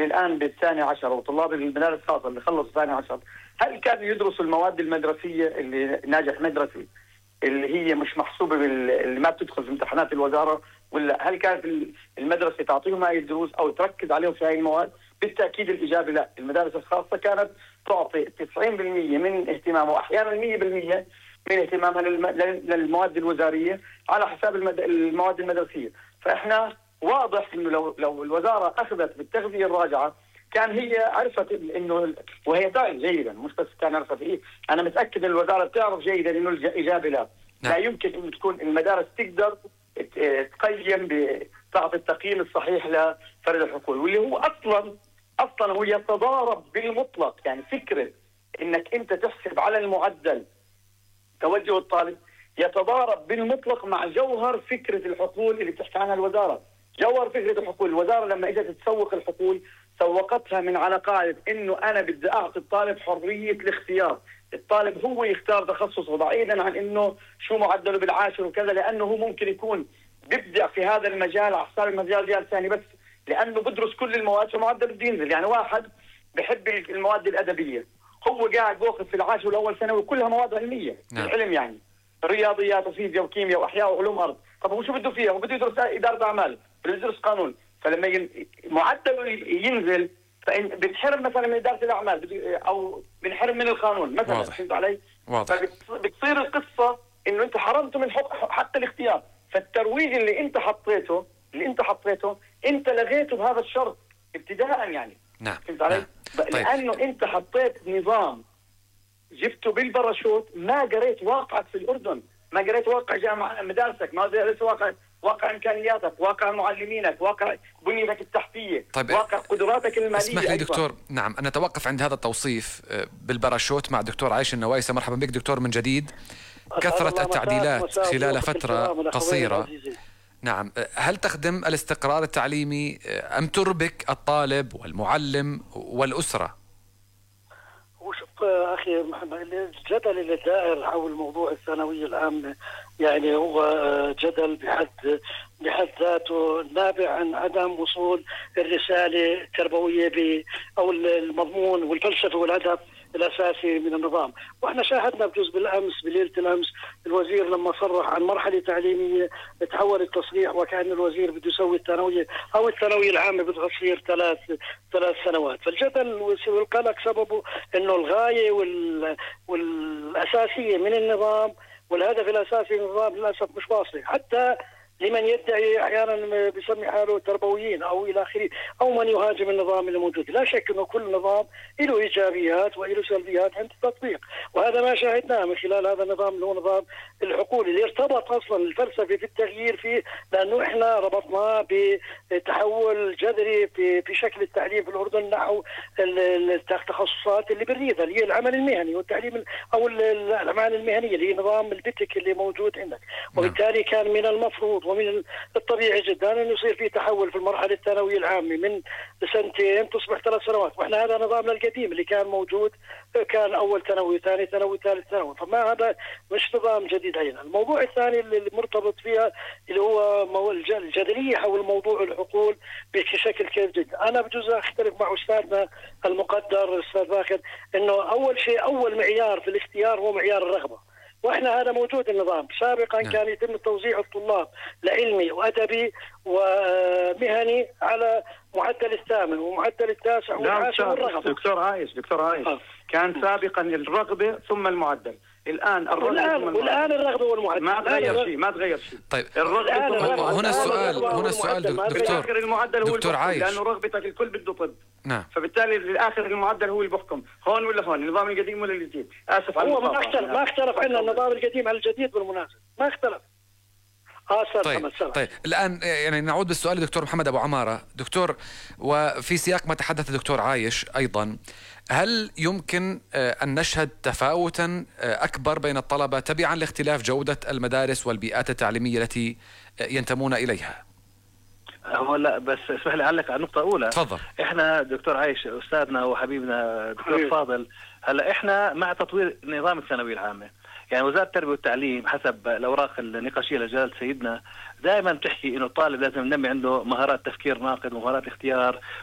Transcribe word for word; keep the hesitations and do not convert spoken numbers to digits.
اللي الآن بالثاني عشر وطلاب المدارس الخاصة اللي خلصوا الثاني عشر، هل كانوا يدرسوا المواد المدرسية اللي ناجح مدرسي اللي هي مش محسوبة بال... اللي ما بتدخل في امتحانات الوزارة، ولا هل كانت المدرسة تعطيهم هاي الدروس أو تركز عليهم في هاي المواد؟ بالتأكيد الإجابة لا. المدارس الخاصة كانت تعطي تسعين بالمئة من اهتمامها وأحيانا مئة بالمئة من اهتمامها للم... للمواد الوزارية على حساب المد... المواد المدرسية. فإحنا واضح إنه لو لو الوزارة أخذت بالتغذية الراجعة كان هي عرفت إنه، وهي تعرف جيدا مش بس كان عرفت إيه، أنا متأكد إن الوزارة بتعرف جيدا إنه الإجابة لا. لا يمكن إنه تكون المدارس تقدر تقيم بتعطي التقييم الصحيح لفرد الحقول، واللي هو أصلا أصلا هو يتضارب بالمطلق. يعني فكرة إنك أنت تحسب على المعدل توجه الطالب يتضارب بالمطلق مع جوهر فكرة الحقول اللي بتحكي عنها الوزارة. جوهر فكرة الحقول، الوزارة لما اجت تسوق الحقول سوقتها من على قاعدة انه انا بدي اعطي الطالب حرية الاختيار، الطالب هو يختار تخصصه بعيدا عن انه شو معدله بالعاشر وكذا، لانه هو ممكن يكون بيبدع في هذا المجال على حساب المجال ديال ثاني، بس لانه بدرس كل المواد فمعدله بده ينزل. يعني واحد بحب المواد الادبية هو قاعد باخذ في العاشر والاول ثانوي كلها مواد علمية، نعم. العلم يعني رياضيات وفيزياء وكيمياء واحياء وعلوم ارض، طب هو شو بده فيها؟ هو بده يدرس اداره اعمال، بده يدرس قانون. فلما ين... معدله ينزل فإن بتحرم مثلا من اداره الاعمال او بنحرم من القانون مثلا، فهمت علي؟ واضح. فبتصير القصه انه انت حرمته من حق حتى الاختيار. فالترويج اللي انت حطيته اللي انت حطيته انت لغيته بهذا الشرط ابتداء يعني. نعم. فهمت علي؟ نعم. طيب. لانه انت حطيت نظام جبته بالباراشوت، ما قريت واقعك في الأردن، ما قريت واقع جامعة مدارسك، ما قريت واقع واقع إمكانياتك، واقع معلمينك، واقع بنيتك التحتية، طيب. واقع قدراتك المالية. اسمح لي دكتور، نعم أنا أتوقف عند هذا التوصيف بالباراشوت مع دكتور عايش النويسة. مرحبا بك دكتور من جديد. كثرة التعديلات خلال فترة قصيرة، نعم، هل تخدم الاستقرار التعليمي أم تربك الطالب والمعلم والأسرة؟ وشوف أخي محمد، الجدل اللي دائر حول موضوع الثانوية العامة يعني هو جدل بحد بحد ذاته نابع عن عدم وصول الرسالة التربوية ب أو المضمون والفلسفة والهدف الأساسي من النظام. وإحنا شاهدنا بجزء بالأمس بليلة الأمس الوزير لما صرح عن مرحلة تعليمية تحول التصريح وكأن الوزير بده يسوي الثانوية أو الثانوية العامة بدها تصير ثلاث ثلاث سنوات. فالجدل والقلق سببه إنه الغاية وال والأساسية من النظام والهدف الأساسي من النظام للأسف مش واصل، حتى لمن يدعي احيانا بيسمي حاله تربويين او الى اخره، او من يهاجم النظام اللي موجود. لا شك انه كل نظام له ايجابيات وله سلبيات عند التطبيق، وهذا ما شاهدناه من خلال هذا النظام اللي هو نظام الحقول اللي ارتبط اصلا الفلسفه في التغيير فيه، لانه احنا ربطناه بتحول جذري في شكل التعليم في الاردن نحو التخصصات اللي بنريدها اللي هي العمل المهني والتعليم او الاعمال المهنيه اللي هي نظام البتك اللي موجود عندك. وبالتالي كان من المفروض ومن الطبيعي جدا أن يصير في تحول في المرحلة الثانوية العامة من سنتين تصبح ثلاث سنوات. وإحنا هذا نظامنا القديم اللي كان موجود كان أول ثانوي ثاني ثانوي ثالث ثانوي، فما هذا مش نظام جديد علينا. الموضوع الثاني اللي مرتبط فيها اللي هو الجدلية حول موضوع الحقول بشكل كيف جدا. أنا بجوز أختلف مع أستاذنا المقدر أستاذ باكر إنه أول شيء أول معيار في الاختيار هو معيار الرغبة، واحنا هذا موجود النظام سابقا. نعم. كان يتم توزيع الطلاب لعلمي وادبي ومهني على معدل الثامن ومعدل التاسع والعاشر والرغبه. دكتور عايش دكتور عايش آه. كان سابقا الرغبه ثم المعدل، الان الرغبه والآن, والآن الرغبه والمعدل ما تغير شيء ما تغير شيء. طيب الرغبه هنا السؤال هنا السؤال دكتور المعدل هو دكتور عايش، لانه رغبتك الكل بده طب. نعم. فبالتالي للاخر المعدل هو اللي بحكم هون ولا هون، النظام القديم ولا الجديد. اسف على هو ما اختلف ما اختلف عندنا النظام القديم على الجديد بالمناسبه ما اختلف. آه طيب طيب الآن يعني نعود بالسؤال لدكتور محمد أبو عمارة. دكتور، وفي سياق ما تحدث الدكتور عايش أيضا، هل يمكن أن نشهد تفاوتا أكبر بين الطلبة تبعا لاختلاف جودة المدارس والبيئات التعليمية التي ينتمون إليها؟ هو لا بس اسمح لي أعلق على النقطة الأولى. تفضل. إحنا دكتور عايش أستاذنا وحبيبنا دكتور فاضل، هلا إحنا مع تطوير نظام الثانوية العامة. يعني وزارة التربية والتعليم حسب الأوراق النقاشية لجلالة سيدنا دائما بتحكي إنه الطالب لازم ينمي عنده مهارات تفكير ناقد ومهارات اختيار